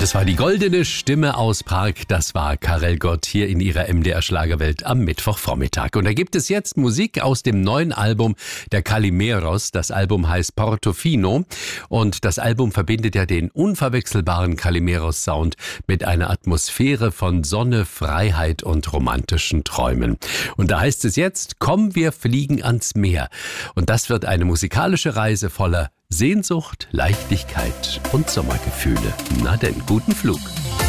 Das war die goldene Stimme aus Prag. Das war Karel Gott hier in ihrer MDR-Schlagerwelt am Mittwochvormittag. Und da gibt es jetzt Musik aus dem neuen Album der Kalimeros. Das Album heißt Portofino. Und das Album verbindet ja den unverwechselbaren Kalimeros-Sound mit einer Atmosphäre von Sonne, Freiheit und romantischen Träumen. Und da heißt es jetzt, komm, wir fliegen ans Meer. Und das wird eine musikalische Reise voller Sehnsucht, Leichtigkeit und Sommergefühle. Na denn, guten Flug.